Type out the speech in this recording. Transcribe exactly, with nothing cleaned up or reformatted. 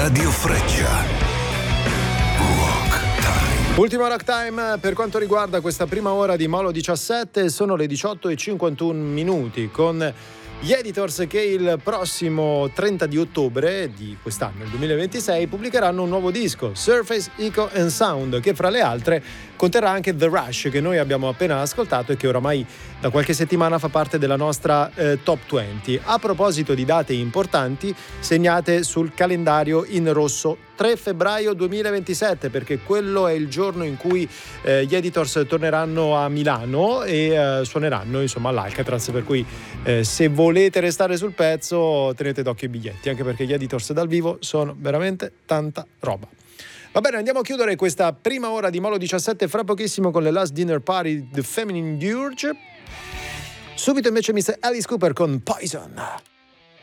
Radio Freccia. Rock Time. Ultima Rock Time per quanto riguarda questa prima ora di Molo diciassette, sono le diciotto e cinquantuno minuti, con gli Editors che il prossimo trenta di ottobre di quest'anno, il duemilaventisei, pubblicheranno un nuovo disco, Surface, Echo and Sound, che fra le altre conterrà anche The Rush, che noi abbiamo appena ascoltato e che oramai da qualche settimana fa parte della nostra eh, Top venti. A proposito di date importanti, segnate sul calendario in rosso tre febbraio duemilaventisette, perché quello è il giorno in cui eh, gli Editors torneranno a Milano e eh, suoneranno insomma all'Alcatraz, per cui eh, se volete restare sul pezzo tenete d'occhio i biglietti, anche perché gli Editors dal vivo sono veramente tanta roba. Va bene, andiamo a chiudere questa prima ora di Molo diciassette fra pochissimo con le Last Dinner Party The Feminine Urge. Subito invece mister Alice Cooper con Poison.